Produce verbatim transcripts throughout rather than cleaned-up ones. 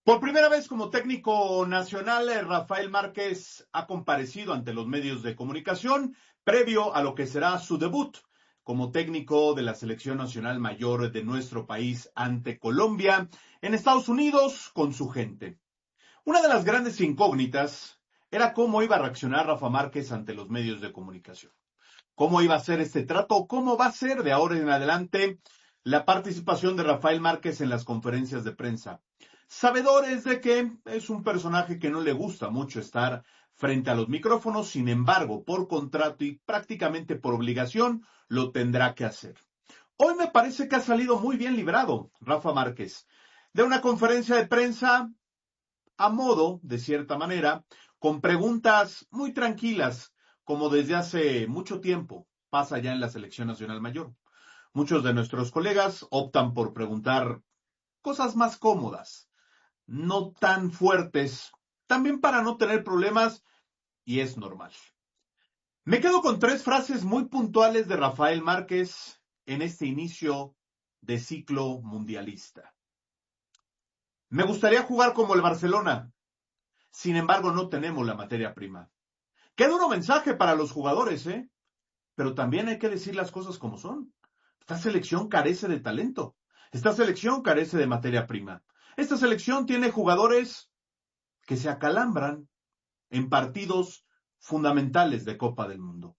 Por primera vez como técnico nacional, eh, Rafael Márquez ha comparecido ante los medios de comunicación previo a lo que será su debut como técnico de la selección nacional mayor de nuestro país ante Colombia en Estados Unidos con su gente. Una de las grandes incógnitas era cómo iba a reaccionar Rafa Márquez ante los medios de comunicación. ¿Cómo iba a ser este trato? ¿Cómo va a ser de ahora en adelante la participación de Rafael Márquez en las conferencias de prensa? Sabedores de que es un personaje que no le gusta mucho estar frente a los micrófonos, sin embargo, por contrato y prácticamente por obligación, lo tendrá que hacer. Hoy me parece que ha salido muy bien librado Rafa Márquez de una conferencia de prensa a modo, de cierta manera, con preguntas muy tranquilas, como desde hace mucho tiempo pasa ya en la Selección Nacional Mayor. Muchos de nuestros colegas optan por preguntar cosas más cómodas, no tan fuertes, también para no tener problemas, y es normal. Me quedo con tres frases muy puntuales de Rafael Márquez en este inicio de ciclo mundialista. Me gustaría jugar como el Barcelona, sin embargo no tenemos la materia prima. Qué duro mensaje para los jugadores, ¿eh? Pero también hay que decir las cosas como son. Esta selección carece de talento. Esta selección carece de materia prima. Esta selección tiene jugadores que se acalambran en partidos fundamentales de Copa del Mundo.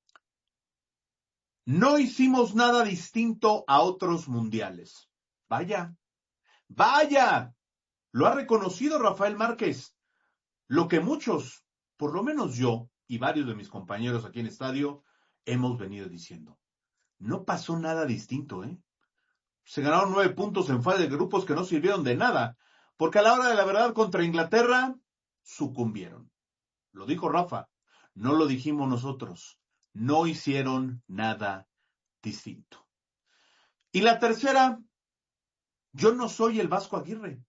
No hicimos nada distinto a otros mundiales. Vaya, vaya, lo ha reconocido Rafael Márquez. Lo que muchos, por lo menos yo y varios de mis compañeros aquí en estadio, hemos venido diciendo. No pasó nada distinto, ¿eh? Se ganaron nueve puntos en fase de grupos que no sirvieron de nada, porque a la hora de la verdad contra Inglaterra sucumbieron. Lo dijo Rafa, no lo dijimos nosotros. No hicieron nada distinto. Y la tercera, yo no soy el Vasco Aguirre.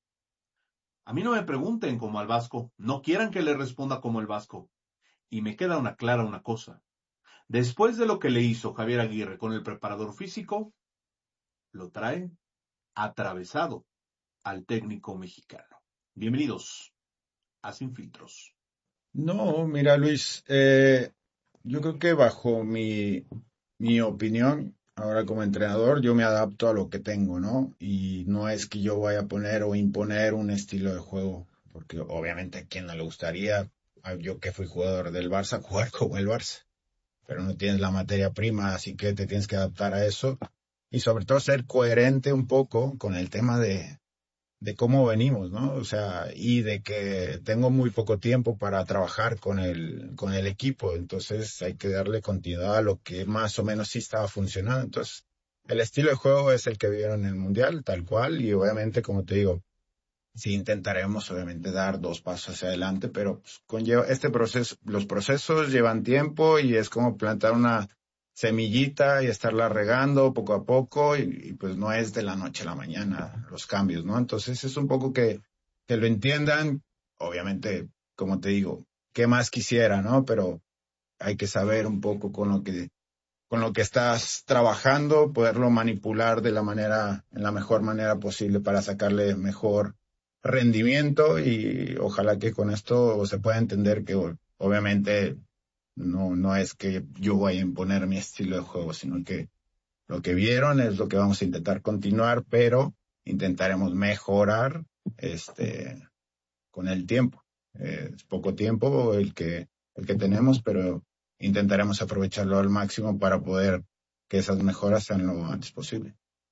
A mí no me pregunten como al Vasco, no quieran que le responda como el Vasco. Y me queda una clara una cosa. Después de lo que le hizo Javier Aguirre con el preparador físico, lo traen atravesado al técnico mexicano. Bienvenidos a Sin Filtros. No, mira Luis, eh, yo creo que bajo mi, mi opinión, ahora como entrenador, yo me adapto a lo que tengo, ¿no? Y no es que yo vaya a poner o imponer un estilo de juego, porque obviamente a quien no le gustaría, a yo que fui jugador del Barça, jugar como el Barça, pero no tienes la materia prima, así que te tienes que adaptar a eso y sobre todo ser coherente un poco con el tema de de cómo venimos, ¿no? O sea, y de que tengo muy poco tiempo para trabajar con el, con el equipo, entonces hay que darle continuidad a lo que más o menos sí estaba funcionando. Entonces, el estilo de juego es el que vieron en el Mundial, tal cual, y obviamente, como te digo, sí intentaremos obviamente dar dos pasos hacia adelante, pero pues, conlleva este proceso, los procesos llevan tiempo y es como plantar una semillita y estarla regando poco a poco y, y, pues no es de la noche a la mañana los cambios, ¿no? Entonces es un poco que, que lo entiendan, obviamente, como te digo, qué más quisiera, ¿no? Pero hay que saber un poco con lo que con lo que estás trabajando, poderlo manipular de la manera, en la mejor manera posible para sacarle mejor rendimiento y ojalá que con esto se pueda entender que obviamente no, no es que yo vaya a imponer mi estilo de juego, sino que lo que vieron es lo que vamos a intentar continuar, pero intentaremos mejorar este con el tiempo. Eh, es poco tiempo el que, el que tenemos, pero intentaremos aprovecharlo al máximo para poder que esas mejoras sean lo antes posible.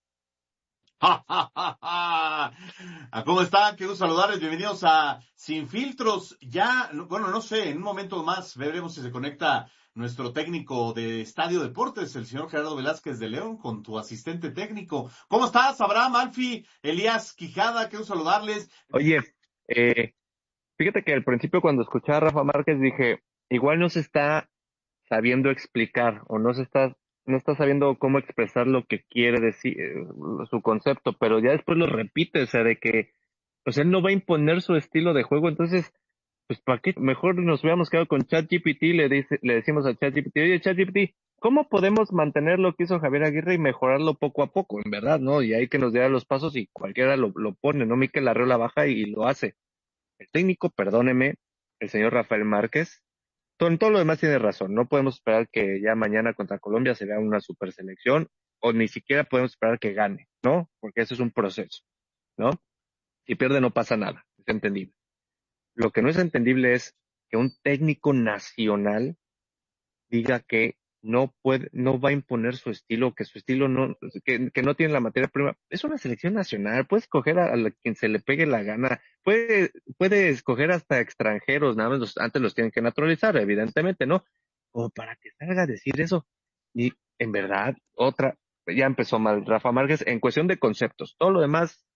¡Ja, ja, ja, ja! ¿Cómo están? Quiero saludarles. Bienvenidos a Sin Filtros. Ya, bueno, no sé, en un momento más veremos si se conecta nuestro técnico de Estadio Deportes, el señor Gerardo Velázquez de León, con tu asistente técnico. ¿Cómo estás, Abraham, Alfi, Elías Quijada? Quiero saludarles. Oye, eh, fíjate que al principio cuando escuché a Rafa Márquez dije, igual no se está sabiendo explicar o no se está, no está sabiendo cómo expresar lo que quiere decir, eh, su concepto, pero ya después lo repite, o sea, de que pues él no va a imponer su estilo de juego, entonces pues ¿para qué? Mejor nos hubiéramos quedado con ChatGPT, le dice, le decimos a ChatGPT, oye ChatGPT, ¿cómo podemos mantener lo que hizo Javier Aguirre y mejorarlo poco a poco? En verdad, ¿no? Y hay que nos diera los pasos y cualquiera lo, lo pone, ¿no? Mikel Arreola baja y lo hace. El técnico, perdóneme, el señor Rafael Márquez, todo, en todo lo demás tiene razón. No podemos esperar que ya mañana contra Colombia se vea una super selección, o ni siquiera podemos esperar que gane, ¿no? Porque eso es un proceso, ¿no? Si pierde no pasa nada, es entendible. Lo que no es entendible es que un técnico nacional diga que no puede, no va a imponer su estilo, que su estilo no, que, que no tiene la materia prima. Es una selección nacional, puede escoger a, a la- quien se le pegue la gana, puede, puede escoger hasta extranjeros, nada más los- antes los tienen que naturalizar, evidentemente, ¿no? Como para que salga a decir eso. Y en verdad, otra, ya empezó mal Rafa Márquez en cuestión de conceptos. Todo lo demás,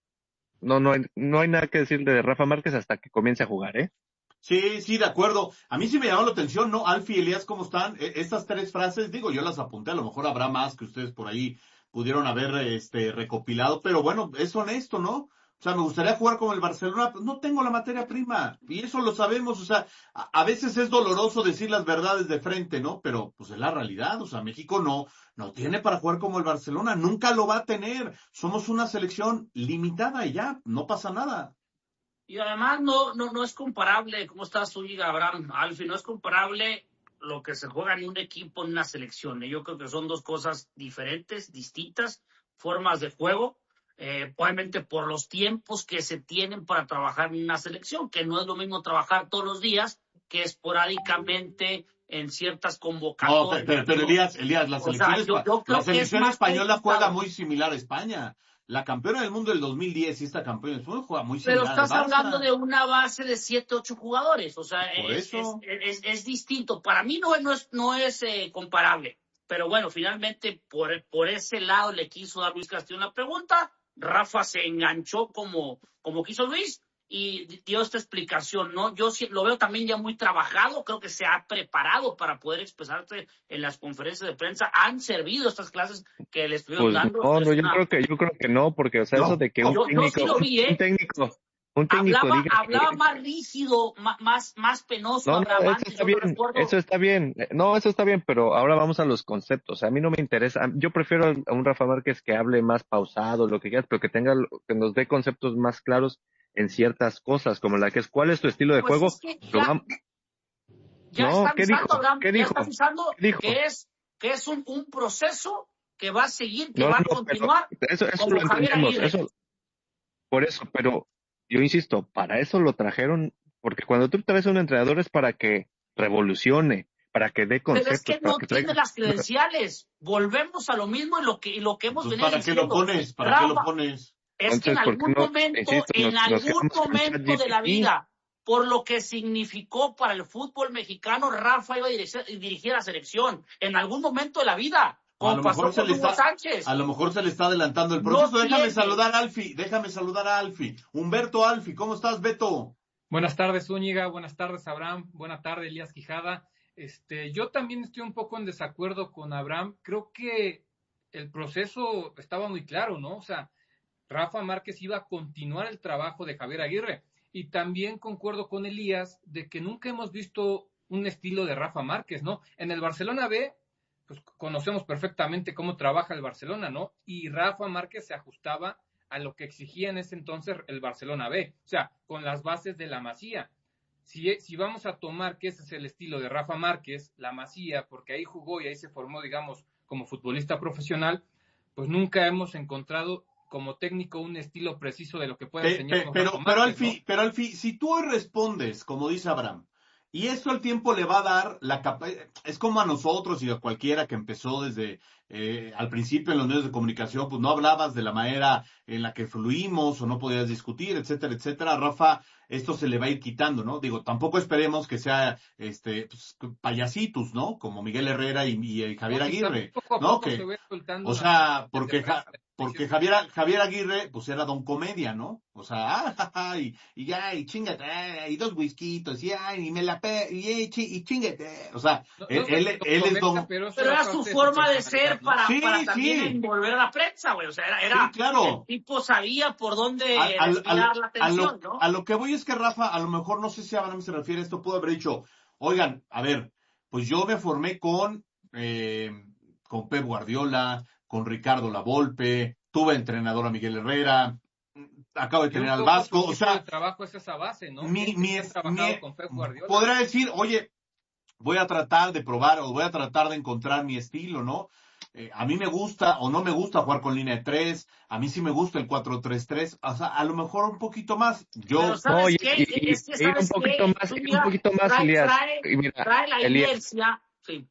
no, no hay, no hay nada que decir de Rafa Márquez hasta que comience a jugar, ¿eh? Sí, sí, de acuerdo. A mí sí me llamó la atención, ¿no? Alfie y Elías, ¿cómo están? E- estas tres frases, digo, yo las apunté, a lo mejor habrá más que ustedes por ahí pudieron haber este recopilado, pero bueno, es honesto, ¿no? O sea, me gustaría jugar como el Barcelona, pues no tengo la materia prima, y eso lo sabemos, o sea, a, a veces es doloroso decir las verdades de frente, ¿no? Pero pues es la realidad, o sea, México no, no tiene para jugar como el Barcelona, nunca lo va a tener. Somos una selección limitada y ya, no pasa nada. Y además no, no, no es comparable, ¿cómo estás tú, Abraham? Alfie, no es comparable lo que se juega en un equipo, en una selección. Yo creo que son dos cosas diferentes, distintas, formas de juego, eh, probablemente por los tiempos que se tienen para trabajar en una selección, que no es lo mismo trabajar todos los días que esporádicamente en ciertas No, pe- pero, convocatorias, pero ¿no? Elías, Elías, la O selección, sea, yo, espa- yo la creo que es selección más española juega complicado. muy similar a España. La campeona del mundo del dos mil diez y esta campeona del mundo juega muy Pero similar al estás hablando Barça. de una base de siete, ocho jugadores, o sea, Por es, es, eso. es, es distinto. Para mí no, no es, no es eh, comparable. Pero bueno, finalmente por, por ese lado le quiso dar Luis Castillo la pregunta. Rafa se enganchó como, como quiso Luis y dio esta explicación, ¿no? Yo sí, lo veo también ya muy trabajado, creo que se ha preparado para poder expresarse en las conferencias de prensa. Han servido estas clases que le estuvieron Pues dando. no, Es no, yo una, creo que, yo creo que no, porque, o sea, eso No. de que un yo, yo técnico, sí lo un, vi, un ¿eh? técnico, un técnico Hablaba, diga hablaba que, más rígido, ma- más, más penoso no, no, Abraham eso antes, está yo me bien, eso recuerdo. está bien, eh, no, eso está bien, pero ahora vamos a los conceptos. A mí no me interesa, yo prefiero a un Rafa Márquez que hable más pausado, lo que quieras, pero que tenga, que nos dé conceptos más claros en ciertas cosas, como la que es, ¿cuál es tu estilo de Pues juego? es que Lo ya, vam- ya está no, ¿qué avisando, dijo? Abraham, ¿Qué ya dijo? está avisando ¿Qué dijo? que es, que es un, un proceso que va a seguir, que No, no, va a no, pero continuar eso, eso como lo Javier entendemos, Aguirre. eso, por eso, pero yo insisto, para eso lo trajeron, porque cuando tú traes a un entrenador es para que revolucione, para que dé Pero es conceptos, que para no que tiene traiga. las credenciales. Volvemos a lo mismo y lo que, y lo que hemos Entonces, venido ¿para qué lo diciendo. pones? ¿Para qué lo Rafa, pones? es que en Entonces, ¿por qué algún no, momento, insisto, en nos, nos algún quedamos con momento de la ChatGPT? vida, por lo que significó para el fútbol mexicano, Rafa iba a dirigir, dirigir a la selección. En algún momento de la vida, A como lo pasó mejor se con le Hugo está, a Sánchez. lo mejor se le está adelantando el No proceso. Déjame tiene. saludar a Alfie, déjame saludar a Alfie. Humberto Alfie, ¿cómo estás, Beto? Buenas tardes, Zúñiga. Buenas tardes, Abraham. Buenas tardes, Elías Quijada. Este, yo también estoy un poco en desacuerdo con Abraham. Creo que el proceso estaba muy claro, ¿no? O sea, Rafa Márquez iba a continuar el trabajo de Javier Aguirre. Y también concuerdo con Elías de que nunca hemos visto un estilo de Rafa Márquez, ¿no? En el Barcelona B, pues conocemos perfectamente cómo trabaja el Barcelona, ¿no? Y Rafa Márquez se ajustaba a lo que exigía en ese entonces el Barcelona B, o sea, con las bases de la Masía. Si, si vamos a tomar que ese es el estilo de Rafa Márquez, la Masía, porque ahí jugó y ahí se formó, digamos, como futbolista profesional, pues nunca hemos encontrado como técnico un estilo preciso de lo que pueda Pe- pe- enseñarnos Rafa pero, pero Márquez, ¿no? Alfie, pero Alfie, si tú hoy respondes, como dice Abraham, y esto al tiempo le va a dar la capacidad, es como a nosotros y a cualquiera que empezó desde eh, al principio en los medios de comunicación, pues no hablabas de la manera en la que fluimos o no podías discutir, etcétera, etcétera. Rafa, esto se le va a ir quitando, ¿no? Digo, tampoco esperemos que sea este pues, payasitos, ¿no? Como Miguel Herrera y, y, y No, Javier quizá Aguirre, poco a ¿no? poco se Que, va soltando o una sea, de porque Ja- prensa. porque Javier, Javier Aguirre, pues era don comedia, ¿no? O sea, ah, y, y ya, y chingate, y dos whiskitos, y ya, y me la pe, y, y, y chingate. O sea, No, él, no, él, no, él es comenta, don... pero, Pero era su forma de ser para, Sí, para sí. también envolver a la prensa, güey. O sea, era, era Sí, claro. el tipo sabía por dónde Al- al- desviar al- la a, atención, lo, ¿no? a lo que voy es que Rafa, a lo mejor no sé si Abraham se refiere a esto, pudo haber dicho, oigan, a ver, pues yo me formé con, eh, con Pep Guardiola, con Ricardo Lavolpe, tuve entrenador a Miguel Herrera, acabo de Y tener un al poco Vasco, tu o equipo sea, de trabajo es esa base, ¿no? mi, Gente mi, que ha es- trabajado mi- con Pep Guardiola. podrá decir, oye, voy a tratar de probar o voy a tratar de encontrar mi estilo, ¿no? Eh, a mí me gusta o no me gusta jugar con línea de tres, a mí sí me gusta el cuatro tres tres, o sea, a lo mejor un poquito más. Yo, Pero No, ¿sabes y, qué? y, y- Es que, e ir un ¿sabes poquito qué? más, Tú ir un mira, poquito más, trae, Elías. trae, Y mira, trae la Elías, inercia. Sí.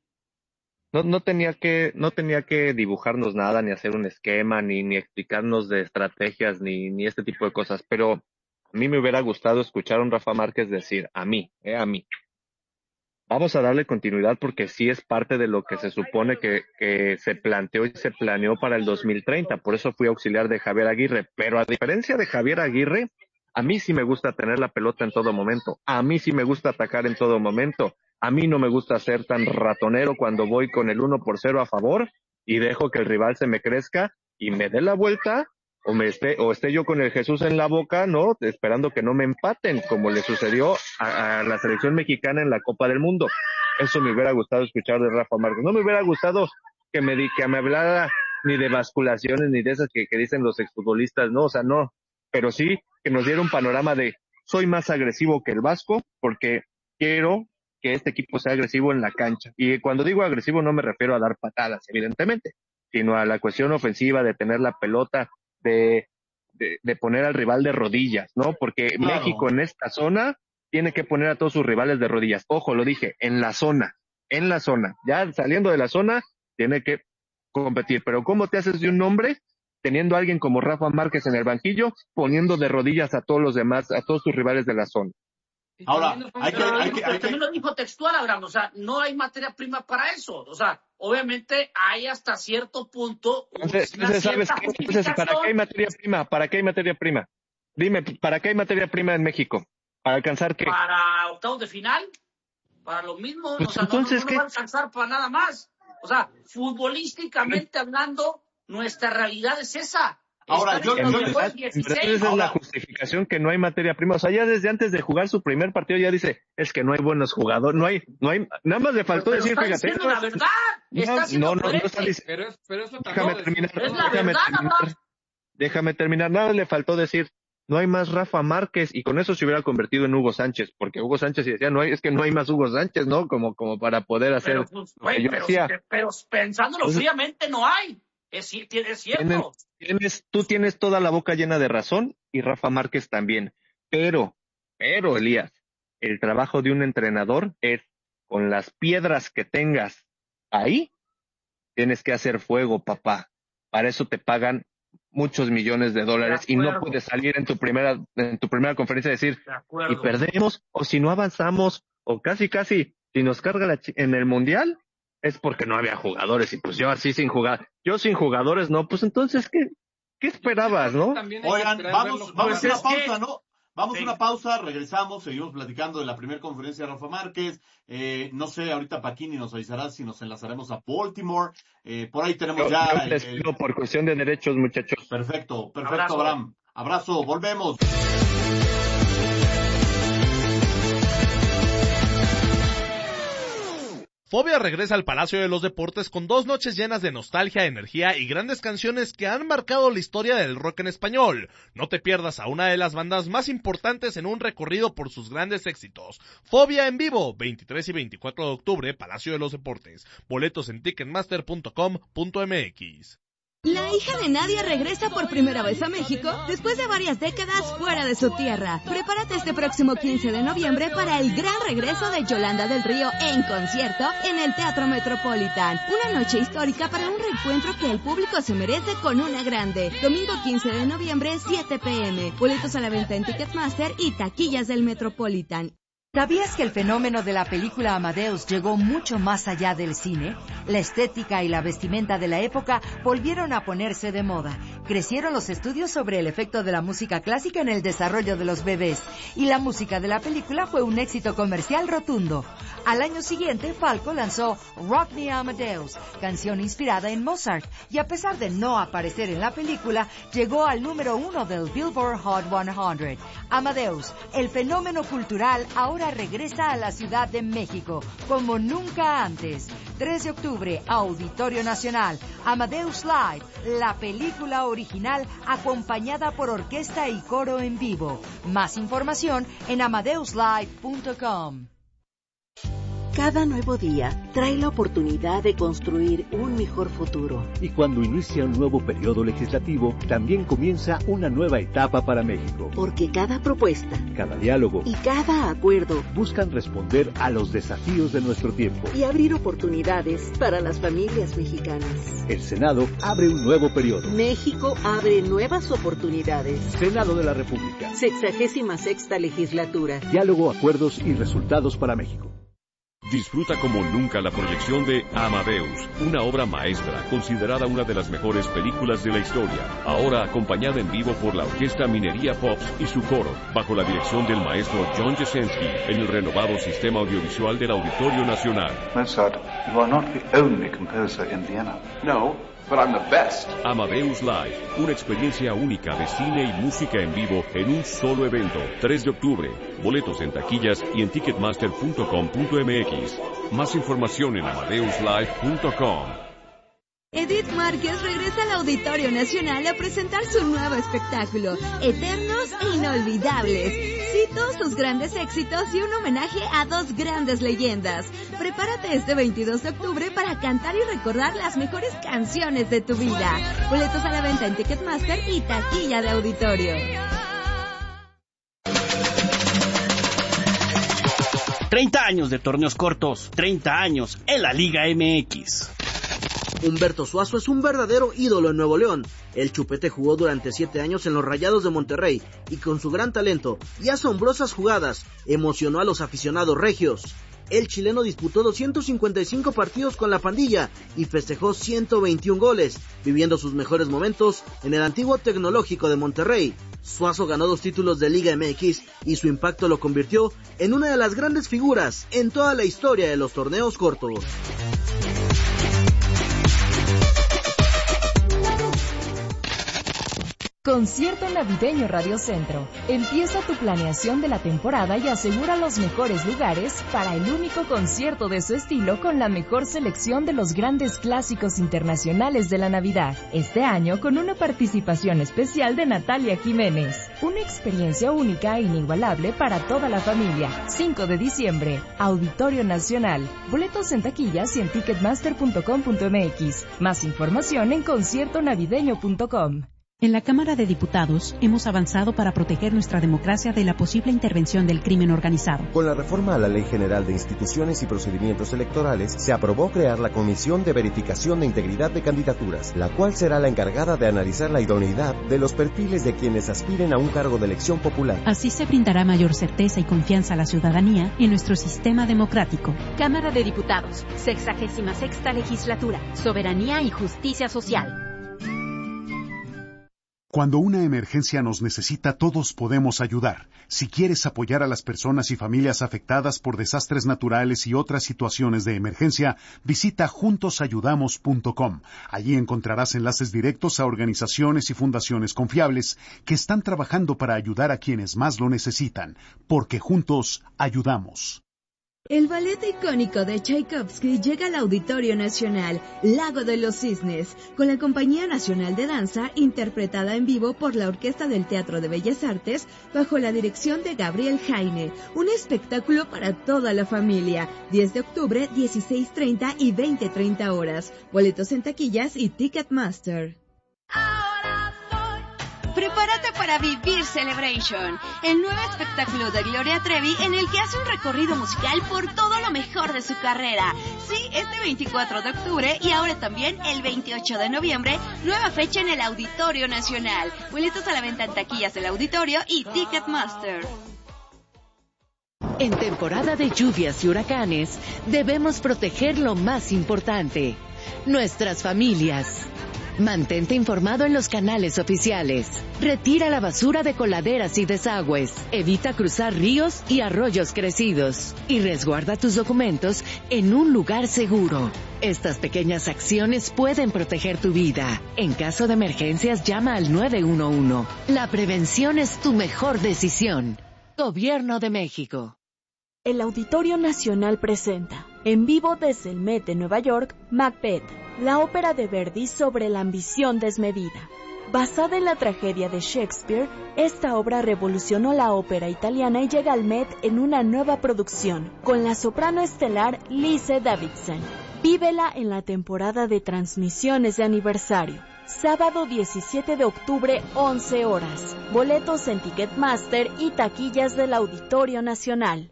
no, no tenía que, no tenía que dibujarnos nada, ni hacer un esquema, ni, ni explicarnos de estrategias, ni, ni este tipo de cosas, pero a mí me hubiera gustado escuchar a un Rafa Márquez decir, a mí, eh, a mí. Vamos a darle continuidad porque sí es parte de lo que se supone que, que se planteó y se planeó para el dos mil treinta. Por eso fui auxiliar de Javier Aguirre. Pero a diferencia de Javier Aguirre, a mí sí me gusta tener la pelota en todo momento. A mí sí me gusta atacar en todo momento. A mí no me gusta ser tan ratonero cuando voy con el uno por cero a favor y dejo que el rival se me crezca y me dé la vuelta o me esté, o esté yo con el Jesús en la boca, ¿no? Esperando que no me empaten, como le sucedió a, a la selección mexicana en la Copa del Mundo. Eso me hubiera gustado escuchar de Rafa Márquez. No me hubiera gustado que me, di, que me hablara ni de basculaciones, ni de esas que, que dicen los exfutbolistas, no, o sea, no. Pero sí que nos diera un panorama de, soy más agresivo que el Vasco, porque quiero que este equipo sea agresivo en la cancha. Y cuando digo agresivo no me refiero a dar patadas, evidentemente, sino a la cuestión ofensiva de tener la pelota, de, de, de poner al rival de rodillas, ¿no? Porque Claro. México en esta zona tiene que poner a todos sus rivales de rodillas. Ojo, lo dije, en la zona, en la zona. Ya saliendo de la zona, tiene que competir. Pero ¿cómo te haces de un hombre teniendo a alguien como Rafa Márquez en el banquillo, poniendo de rodillas a todos los demás, a todos tus rivales de la zona? Y Ahora, también nos hay vamos que- a- hay que- Pero también lo dijo textual, Abraham, o sea, no hay materia prima para eso. O sea, obviamente hay hasta cierto punto Entonces, una entonces, ¿sabes cierta qué? Entonces, ¿para qué hay justificación materia prima? ¿Para qué hay materia prima? Dime, ¿para qué hay materia prima en México? ¿Para alcanzar qué? para octavos de final, para lo mismo, Pues o sea, no- entonces, no, no, ¿qué? va a alcanzar para nada más. O sea, futbolísticamente hablando, nuestra realidad es esa. Ahora, Estar yo- entre En yo- los verdad, mejores en dieciséis. verdad esa es la Ahora- justificación que no hay materia prima. O sea, ya desde antes de jugar su primer partido ya dice, es que no hay buenos jugadores, no hay, no hay, nada más le faltó Pero decir, está fíjate. diciendo la verdad. Está No, siendo no, no, no coherente. está diciendo. Pero, es, pero eso Déjame trató de terminar, decir, Es ¿no? la déjame verdad, terminar, Abraham. déjame terminar. Nada le faltó decir, no hay más Rafa Márquez, y con eso se hubiera convertido en Hugo Sánchez, porque Hugo Sánchez y decía, no hay, es que no hay más Hugo Sánchez, ¿no? Como, como para poder hacer Pero, pues, lo que güey, yo pero, decía. pero pensándolo Entonces- fríamente no hay. Es, ci- es cierto. Tienen- tienes, tú tienes toda la boca llena de razón y Rafa Márquez también. Pero, pero, Elías, el trabajo de un entrenador es con las piedras que tengas ahí, tienes que hacer fuego, papá. Para eso te pagan muchos millones de dólares De y no acuerdo. puedes salir en tu primera, en tu primera conferencia y decir, De acuerdo. y perdemos, o si no avanzamos, o casi casi, si nos carga la chi- en el mundial, es porque no había jugadores, y pues yo así sin jugar, yo sin jugadores no, pues entonces, ¿qué, qué esperabas, no? También hay que Oigan, esperar vamos, verlo vamos Pues a una es que- pausa, ¿no? Vamos a Sí. una pausa, regresamos, seguimos platicando de la primera conferencia de Rafa Márquez. Eh, no sé, ahorita Paquini nos avisará si nos enlazaremos a Baltimore. Eh, por ahí tenemos Yo, ya yo el- les el- pido por cuestión de derechos, muchachos. Perfecto, perfecto, Abrazo. Abraham. Abrazo, volvemos. Fobia regresa al Palacio de los Deportes con dos noches llenas de nostalgia, energía y grandes canciones que han marcado la historia del rock en español. No te pierdas a una de las bandas más importantes en un recorrido por sus grandes éxitos. Fobia en vivo, veintitrés y veinticuatro de octubre, Palacio de los Deportes. Boletos en ticketmaster punto com punto m x. La hija de Nadia regresa por primera vez a México después de varias décadas fuera de su tierra. Prepárate este próximo quince de noviembre para el gran regreso de Yolanda del Río en concierto en el Teatro Metropolitan. Una noche histórica para un reencuentro que el público se merece con una grande. Domingo quince de noviembre, siete p m. Boletos a la venta en Ticketmaster y taquillas del Metropolitan. ¿Sabías que el fenómeno de la película Amadeus llegó mucho más allá del cine? La estética y la vestimenta de la época volvieron a ponerse de moda. Crecieron los estudios sobre el efecto de la música clásica en el desarrollo de los bebés, y la música de la película fue un éxito comercial rotundo. Al año siguiente, Falco lanzó Rock Me Amadeus, canción inspirada en Mozart, y a pesar de no aparecer en la película, llegó al número uno del Billboard Hot cien. Amadeus, el fenómeno cultural, ahora regresa a la Ciudad de México, como nunca antes. tres de octubre, Auditorio Nacional, Amadeus Live, la película original acompañada por orquesta y coro en vivo. Más información en amadeus live punto com. Cada nuevo día trae la oportunidad de construir un mejor futuro. Y cuando inicia un nuevo periodo legislativo, también comienza una nueva etapa para México. Porque cada propuesta, cada diálogo y cada acuerdo buscan responder a los desafíos de nuestro tiempo y abrir oportunidades para las familias mexicanas. El Senado abre un nuevo periodo. México abre nuevas oportunidades. Senado de la República. Sexagésima sexta legislatura. Diálogo, acuerdos y resultados para México. Disfruta como nunca la proyección de Amadeus, una obra maestra, considerada una de las mejores películas de la historia. Ahora acompañada en vivo por la Orquesta Minería Pops y su coro, bajo la dirección del maestro John Jasenski, en el renovado sistema audiovisual del Auditorio Nacional. Mozart, you are not the only composer in Vienna. No, but I'm the best. Amadeus Live, una experiencia única de cine y música en vivo en un solo evento. tres de octubre. Boletos en taquillas y en ticketmaster punto com punto m x. Más información en amadeus live punto com. Edith Márquez regresa al Auditorio Nacional a presentar su nuevo espectáculo, Eternos e Inolvidables. Cito sus grandes éxitos y un homenaje a dos grandes leyendas. Prepárate este veintidós de octubre para cantar y recordar las mejores canciones de tu vida. Boletos a la venta en Ticketmaster y taquilla de auditorio. treinta años de torneos cortos, treinta años en la Liga M X. Humberto Suazo es un verdadero ídolo en Nuevo León. El Chupete jugó durante siete años en los Rayados de Monterrey y con su gran talento y asombrosas jugadas emocionó a los aficionados regios. El chileno disputó doscientos cincuenta y cinco partidos con la pandilla y festejó ciento veintiún goles, viviendo sus mejores momentos en el antiguo Tecnológico de Monterrey. Suazo ganó dos títulos de Liga M X y su impacto lo convirtió en una de las grandes figuras en toda la historia de los torneos cortos. Concierto navideño Radio Centro. Empieza tu planeación de la temporada y asegura los mejores lugares para el único concierto de su estilo con la mejor selección de los grandes clásicos internacionales de la Navidad. Este año con una participación especial de Natalia Jiménez. Una experiencia única e inigualable para toda la familia. cinco de diciembre, Auditorio Nacional. Boletos en taquillas y en ticketmaster punto com punto m x. Más información en concierto navideño punto com. En la Cámara de Diputados hemos avanzado para proteger nuestra democracia de la posible intervención del crimen organizado. Con la reforma a la Ley General de Instituciones y Procedimientos Electorales, se aprobó crear la Comisión de Verificación de Integridad de Candidaturas, la cual será la encargada de analizar la idoneidad de los perfiles de quienes aspiren a un cargo de elección popular. Así se brindará mayor certeza y confianza a la ciudadanía en nuestro sistema democrático. Cámara de Diputados, sexagésima sexta legislatura, soberanía y justicia social. Cuando una emergencia nos necesita, todos podemos ayudar. Si quieres apoyar a las personas y familias afectadas por desastres naturales y otras situaciones de emergencia, visita juntos ayudamos punto com. Allí encontrarás enlaces directos a organizaciones y fundaciones confiables que están trabajando para ayudar a quienes más lo necesitan, porque juntos ayudamos. El ballet icónico de Tchaikovsky llega al Auditorio Nacional, Lago de los Cisnes, con la Compañía Nacional de Danza, interpretada en vivo por la Orquesta del Teatro de Bellas Artes, bajo la dirección de Gabriel Jaine. Un espectáculo para toda la familia. diez de octubre, dieciséis treinta y veinte treinta horas. Boletos en taquillas y Ticketmaster. Prepárate para vivir Celebration, el nuevo espectáculo de Gloria Trevi en el que hace un recorrido musical por todo lo mejor de su carrera. Sí, este veinticuatro de octubre y ahora también el veintiocho de noviembre, nueva fecha en el Auditorio Nacional. Boletos a la venta en taquillas del Auditorio y Ticketmaster. En temporada de lluvias y huracanes, debemos proteger lo más importante, nuestras familias. Mantente informado en los canales oficiales. Retira la basura de coladeras y desagües. Evita cruzar ríos y arroyos crecidos. Y resguarda tus documentos en un lugar seguro. Estas pequeñas acciones pueden proteger tu vida. En caso de emergencias, llama al nueve uno uno. La prevención es tu mejor decisión. Gobierno de México. El Auditorio Nacional presenta, en vivo desde el Met de Nueva York, Macbeth, la ópera de Verdi sobre la ambición desmedida. Basada en la tragedia de Shakespeare, esta obra revolucionó la ópera italiana y llega al Met en una nueva producción, con la soprano estelar Lise Davidson. Vívela en la temporada de transmisiones de aniversario. Sábado diecisiete de octubre, once horas. Boletos en Ticketmaster y taquillas del Auditorio Nacional.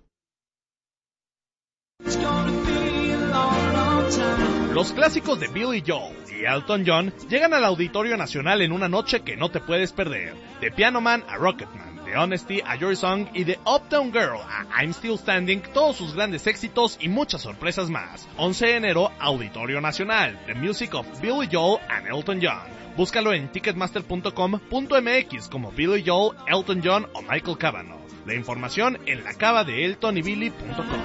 Los clásicos de Billy Joel y Elton John llegan al Auditorio Nacional en una noche que no te puedes perder. De Piano Man a Rocketman, de Honesty a Your Song y de Uptown Girl a I'm Still Standing, todos sus grandes éxitos y muchas sorpresas más. once de enero, Auditorio Nacional, The Music of Billy Joel and Elton John. Búscalo en ticketmaster punto com punto m x como Billy Joel, Elton John o Michael Cavanaugh. La información en la cava de elton y billy punto com.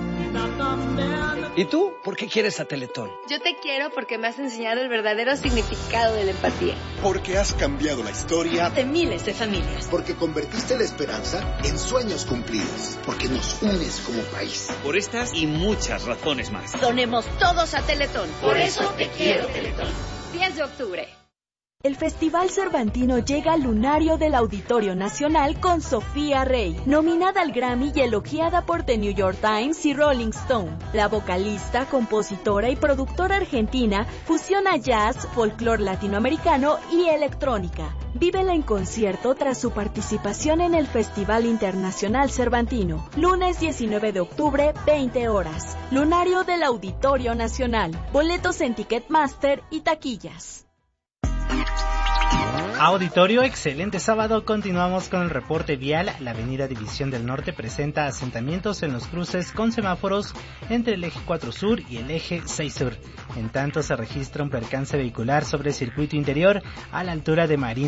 ¿Y tú? ¿Por qué quieres a Teletón? Yo te quiero porque me has enseñado el verdadero significado de la empatía. Porque has cambiado la historia de miles de familias. Porque convertiste la esperanza en sueños cumplidos. Porque nos unes como país. Por estas y muchas razones más. Donemos todos a Teletón. Por eso te quiero, Teletón. diez de octubre. El Festival Cervantino llega al lunario del Auditorio Nacional con Sofía Rey, nominada al Grammy y elogiada por The New York Times y Rolling Stone. La vocalista, compositora y productora argentina fusiona jazz, folclore latinoamericano y electrónica. Vívela en concierto tras su participación en el Festival Internacional Cervantino. Lunes diecinueve de octubre, veinte horas. Lunario del Auditorio Nacional. Boletos en Ticketmaster y taquillas. Auditorio, excelente sábado. Continuamos con el reporte vial. La avenida División del Norte presenta asentamientos en los cruces con semáforos entre el eje cuatro Sur y el eje seis Sur. En tanto, se registra un percance vehicular sobre el circuito interior a la altura de Marina